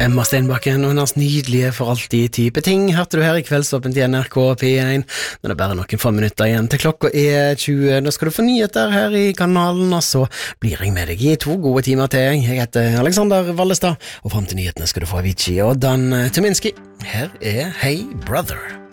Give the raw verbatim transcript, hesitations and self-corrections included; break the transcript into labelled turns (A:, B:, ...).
A: Emma Stenbakken og hennes nydelige for alltid type ting hørte du her i Kveldsåpent i N R K P én. Nå er det bare noen få minutter igjen til klokka er tjue. Da skal du få nyheter her i kanalen, og så blir jeg med deg i to gode timer til. Jeg heter Alexander Vallestad, og frem til nyhetene skal du få Avicii og Dan Tyminski. Her er Hey Brother.